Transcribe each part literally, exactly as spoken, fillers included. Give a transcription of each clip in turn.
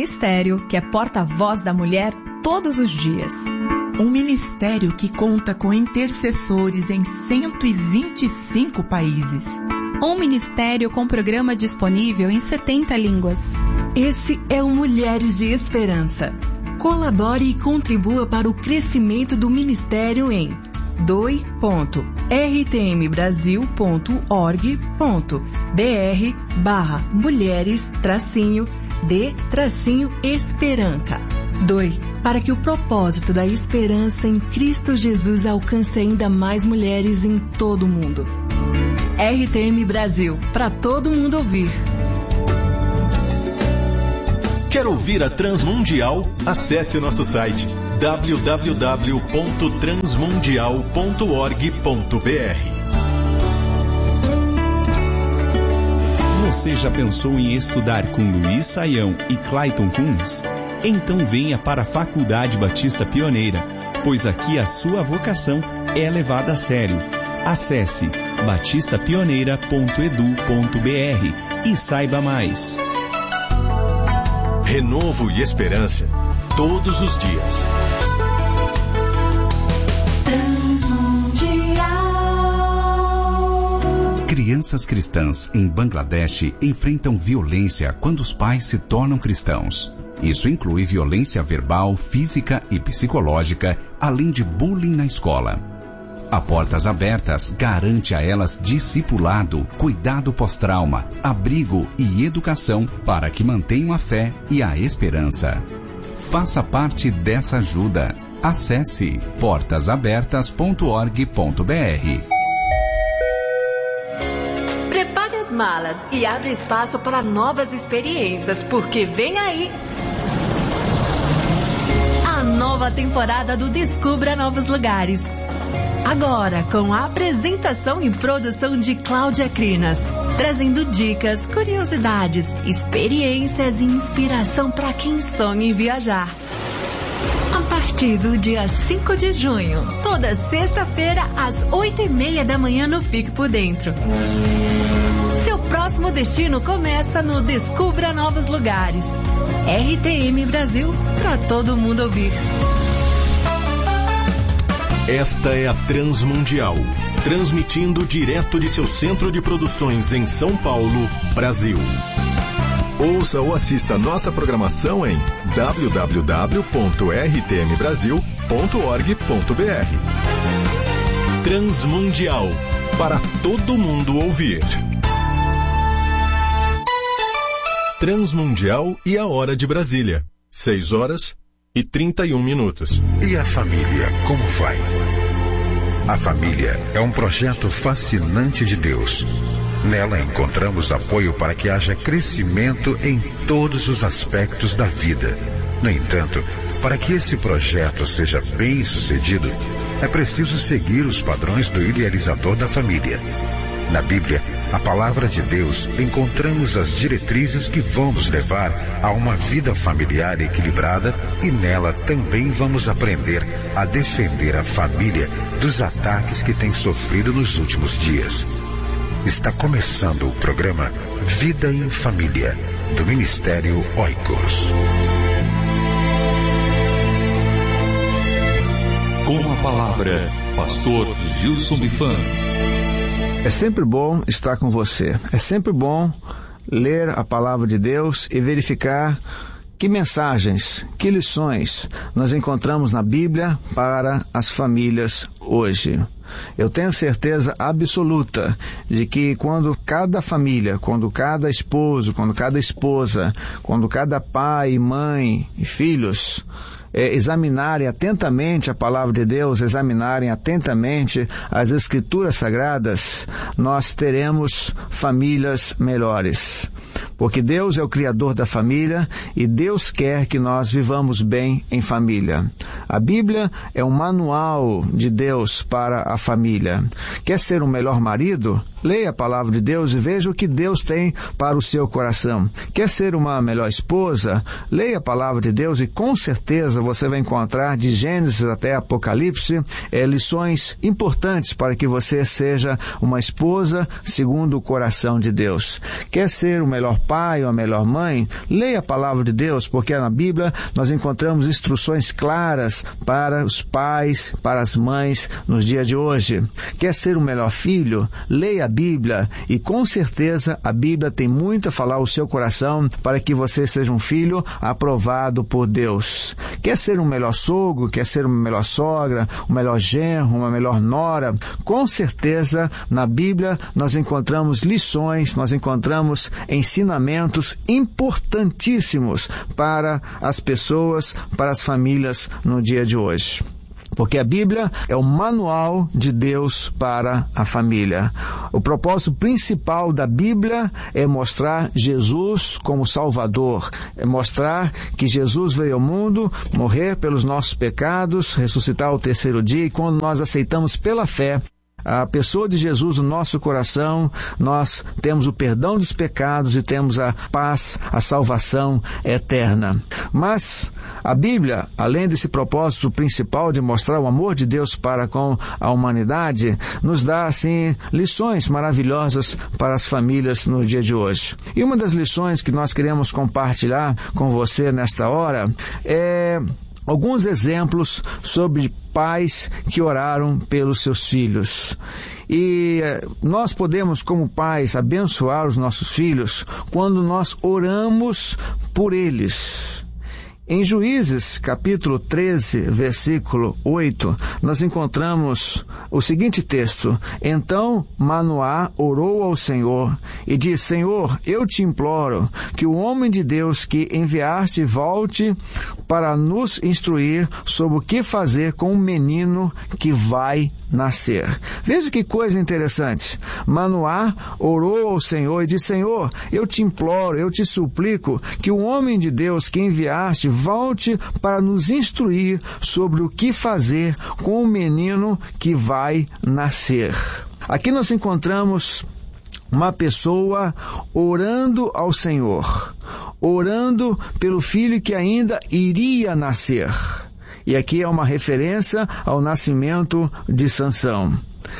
ministério que é porta-voz da mulher todos os dias. Um ministério que conta com intercessores em cento e vinte e cinco países. Um ministério com programa disponível em setenta línguas. Esse é o Mulheres de Esperança. Colabore e contribua para o crescimento do ministério em doe ponto r t m brasil ponto org ponto b r barra mulheres tracinho de tracinho esperança. Doe para que o propósito da esperança em Cristo Jesus alcance ainda mais mulheres em todo o mundo. R T M Brasil, para todo mundo ouvir. Quer ouvir a Transmundial? Acesse o nosso site w w w ponto transmundial ponto org ponto b r. Você já pensou em estudar com Luiz Saião e Clayton Kunz? Então venha para a Faculdade Batista Pioneira, pois aqui a sua vocação é levada a sério. Acesse batista pioneira ponto e d u ponto b r e saiba mais. Renovo e esperança todos os dias. Crianças cristãs em Bangladesh enfrentam violência quando os pais se tornam cristãos. Isso inclui violência verbal, física e psicológica, além de bullying na escola. A Portas Abertas garante a elas discipulado, cuidado pós-trauma, abrigo e educação para que mantenham a fé e a esperança. Faça parte dessa ajuda. Acesse portas abertas ponto org ponto b r. Prepare as malas e abre espaço para novas experiências, porque vem aí a nova temporada do Descubra Novos Lugares. Agora, com a apresentação e produção de Cláudia Crinas, trazendo dicas, curiosidades, experiências e inspiração para quem sonha em viajar. A partir do dia cinco de junho, toda sexta-feira, às oito e meia da manhã no Fique por Dentro. Seu próximo destino começa no Descubra Novos Lugares. R T M Brasil, para todo mundo ouvir. Esta é a Transmundial, transmitindo direto de seu centro de produções em São Paulo, Brasil. Ouça ou assista nossa programação em w w w ponto r t m brasil ponto org ponto b r. Transmundial, para todo mundo ouvir. Transmundial e a hora de Brasília, seis horas e trinta e um minutos. E a família, como vai? A família é um projeto fascinante de Deus. Nela encontramos apoio para que haja crescimento em todos os aspectos da vida. No entanto, para que esse projeto seja bem sucedido, é preciso seguir os padrões do idealizador da família. Na Bíblia, a palavra de Deus, encontramos as diretrizes que vão nos levar a uma vida familiar equilibrada e nela também vamos aprender a defender a família dos ataques que tem sofrido nos últimos dias. Está começando o programa Vida em Família, do Ministério Oikos. Com a palavra, Pastor Gilson Bifan. É sempre bom estar com você. É sempre bom ler a palavra de Deus e verificar que mensagens, que lições nós encontramos na Bíblia para as famílias hoje. Eu tenho certeza absoluta de que quando cada família, quando cada esposo, quando cada esposa, quando cada pai, mãe e filhos É, examinarem atentamente a palavra de Deus, examinarem atentamente as Escrituras Sagradas, nós teremos famílias melhores. Porque Deus é o Criador da família e Deus quer que nós vivamos bem em família. A Bíblia é um manual de Deus para a família. Quer ser um melhor marido? Leia a palavra de Deus e veja o que Deus tem para o seu coração. Quer ser uma melhor esposa? Leia a palavra de Deus e com certeza você vai encontrar de Gênesis até Apocalipse é, lições importantes para que você seja uma esposa segundo o coração de Deus. Quer ser o melhor pai ou a melhor mãe? Leia a palavra de Deus, porque na Bíblia nós encontramos instruções claras para os pais, para as mães nos dias de hoje. Quer ser o melhor filho? Leia a Bíblia e com certeza a Bíblia tem muito a falar ao seu coração para que você seja um filho aprovado por Deus. Quer ser um melhor sogro? Quer ser uma melhor sogra? Um melhor genro? Uma melhor nora? Com certeza na Bíblia nós encontramos lições, nós encontramos ensinamentos importantíssimos para as pessoas, para as famílias no dia de hoje. Porque a Bíblia é o manual de Deus para a família. O propósito principal da Bíblia é mostrar Jesus como Salvador. É mostrar que Jesus veio ao mundo, morrer pelos nossos pecados, ressuscitar ao terceiro dia, e quando nós aceitamos pela fé a pessoa de Jesus no nosso coração, nós temos o perdão dos pecados e temos a paz, a salvação eterna. Mas a Bíblia, além desse propósito principal de mostrar o amor de Deus para com a humanidade, nos dá, assim, lições maravilhosas para as famílias no dia de hoje. E uma das lições que nós queremos compartilhar com você nesta hora é alguns exemplos sobre pais que oraram pelos seus filhos. E nós podemos, como pais, abençoar os nossos filhos quando nós oramos por eles. Em Juízes, capítulo treze, versículo oito, nós encontramos o seguinte texto: Então Manoá orou ao Senhor e disse: Senhor, eu te imploro que o homem de Deus que enviaste volte para nos instruir sobre o que fazer com o menino que vai nascer. Veja que coisa interessante. Manoá orou ao Senhor e disse: Senhor, eu te imploro, eu te suplico que o homem de Deus que enviaste volte para nos instruir sobre o que fazer com o menino que vai nascer. Aqui nós encontramos uma pessoa orando ao Senhor, orando pelo filho que ainda iria nascer. E aqui é uma referência ao nascimento de Sansão.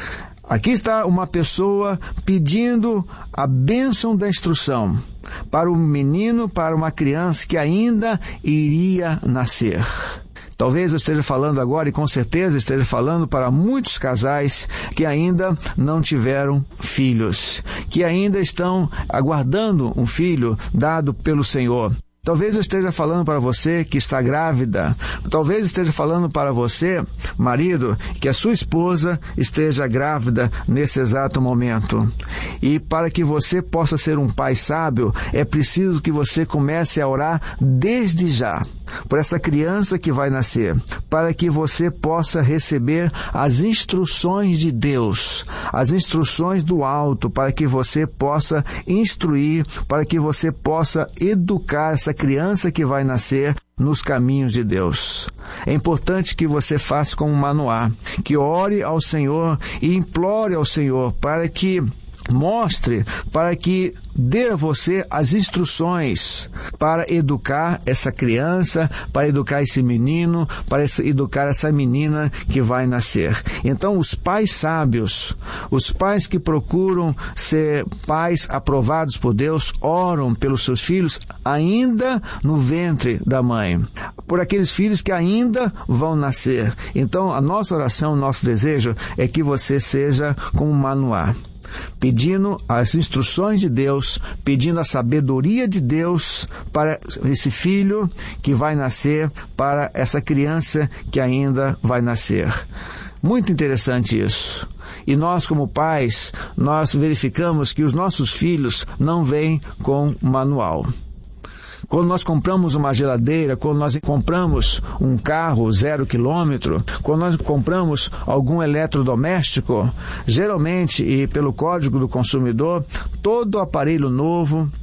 Aqui está uma pessoa pedindo a bênção da instrução para um menino, para uma criança que ainda iria nascer. Talvez eu esteja falando agora, e com certeza esteja falando para muitos casais que ainda não tiveram filhos, que ainda estão aguardando um filho dado pelo Senhor. Talvez eu esteja falando para você que está grávida. Talvez esteja falando para você, marido, que a sua esposa esteja grávida nesse exato momento. E para que você possa ser um pai sábio, é preciso que você comece a orar desde já por essa criança que vai nascer, para que você possa receber as instruções de Deus, as instruções do alto, para que você possa instruir, para que você possa educar essa criança que vai nascer nos caminhos de Deus. É importante que você faça como Manoá, que ore ao Senhor e implore ao Senhor para que mostre, para que dê a você as instruções para educar essa criança, para educar esse menino, para educar essa menina que vai nascer. Então, os pais sábios, os pais que procuram ser pais aprovados por Deus, oram pelos seus filhos ainda no ventre da mãe, por aqueles filhos que ainda vão nascer. Então, a nossa oração, o nosso desejo é que você seja como Manoá, pedindo as instruções de Deus, pedindo a sabedoria de Deus para esse filho que vai nascer, para essa criança que ainda vai nascer. Muito interessante isso. E nós, como pais, nós verificamos que os nossos filhos não vêm com manual. Quando nós compramos uma geladeira, quando nós compramos um carro zero quilômetro, quando nós compramos algum eletrodoméstico, geralmente, e pelo Código do Consumidor, todo aparelho novo,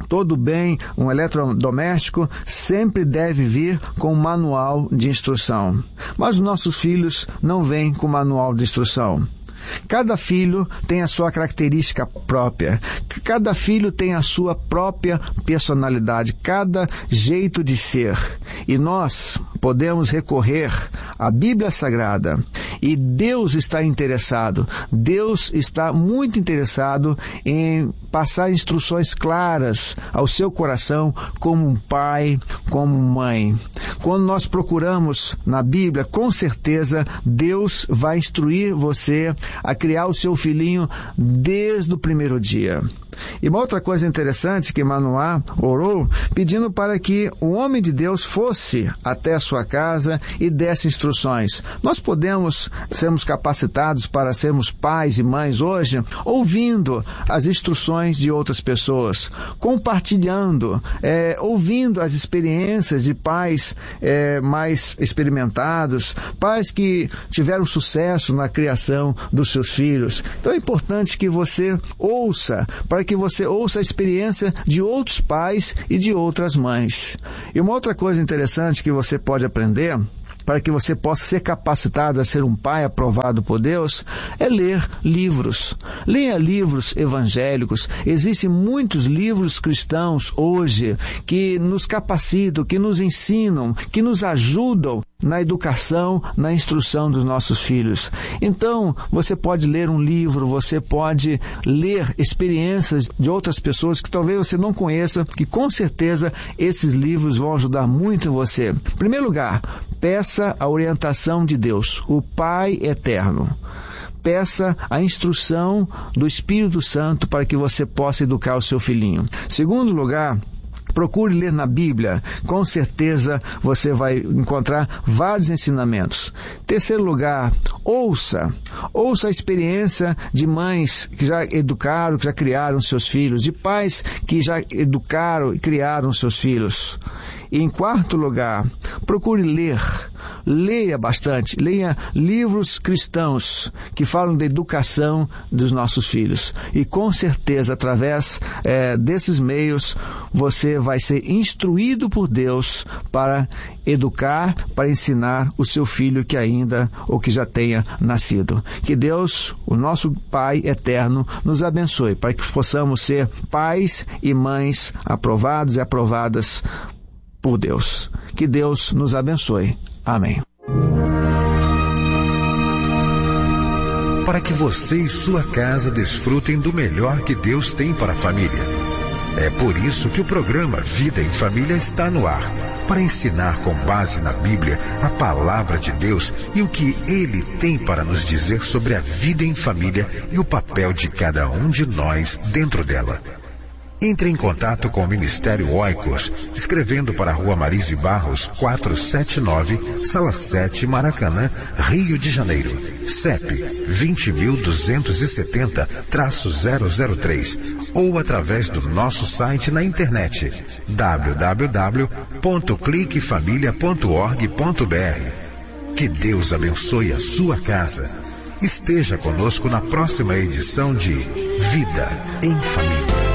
todo bem, um eletrodoméstico, sempre deve vir com um manual de instrução. Mas nossos filhos não vêm com manual de instrução. Cada filho tem a sua característica própria. Cada filho tem a sua própria personalidade, cada jeito de ser. E nós podemos recorrer à Bíblia Sagrada. E Deus está interessado. Deus está muito interessado em passar instruções claras ao seu coração como um pai, como mãe. Quando nós procuramos na Bíblia, com certeza Deus vai instruir você a criar o seu filhinho desde o primeiro dia. E uma outra coisa interessante que Manoá orou, pedindo para que o homem de Deus fosse até a sua casa e desse instruções. Nós podemos sermos capacitados para sermos pais e mães hoje, ouvindo as instruções de outras pessoas, compartilhando, é, ouvindo as experiências de pais é, mais experimentados, pais que tiveram sucesso na criação dos seus filhos. Então é importante que você ouça, para que você ouça a experiência de outros pais e de outras mães. E uma outra coisa interessante que você pode aprender, para que você possa ser capacitado a ser um pai aprovado por Deus, é ler livros. Leia livros evangélicos. Existem muitos livros cristãos hoje que nos capacitam, que nos ensinam, que nos ajudam na educação, na instrução dos nossos filhos. Então, você pode ler um livro, você pode ler experiências de outras pessoas que talvez você não conheça, que com certeza esses livros vão ajudar muito em você. Em primeiro lugar, peça a orientação de Deus, o Pai Eterno. Peça a instrução do Espírito Santo para que você possa educar o seu filhinho. Em segundo lugar, procure ler na Bíblia. Com certeza você vai encontrar vários ensinamentos. Terceiro lugar, ouça. Ouça a experiência de mães que já educaram, que já criaram seus filhos, de pais que já educaram e criaram seus filhos. E em quarto lugar, procure ler. Leia bastante. Leia livros cristãos que falam da educação dos nossos filhos. E com certeza, através é, desses meios, você vai ser instruído por Deus para educar, para ensinar o seu filho que ainda ou que já tenha nascido. Que Deus, o nosso Pai eterno, nos abençoe para que possamos ser pais e mães aprovados e aprovadas por Deus. Que Deus nos abençoe. Amém. Para que você e sua casa desfrutem do melhor que Deus tem para a família. É por isso que o programa Vida em Família está no ar, para ensinar com base na Bíblia a palavra de Deus e o que Ele tem para nos dizer sobre a vida em família e o papel de cada um de nós dentro dela. Entre em contato com o Ministério Oikos, escrevendo para a Rua Marise Barros, quatrocentos e setenta e nove, Sala sete, Maracanã, Rio de Janeiro. C E P vinte mil duzentos e setenta, zero zero três, ou através do nosso site na internet w w w ponto clique família ponto org ponto b r. Que Deus abençoe a sua casa. Esteja conosco na próxima edição de Vida em Família.